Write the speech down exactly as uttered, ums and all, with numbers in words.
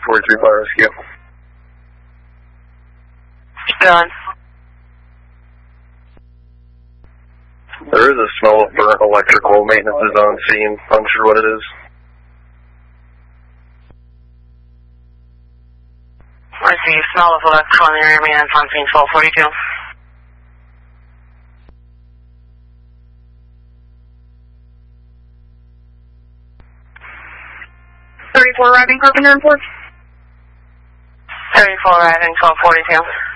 forty-three Fire Rescue. Done. There is a smell of burnt electrical. Maintenance is on scene. Unsure what it is. I see smell of electrical in the area. Maintenance on scene twelve forty-two. thirty-four arriving, Carpenter and Ford. thirty-four arriving, twelve forty-two.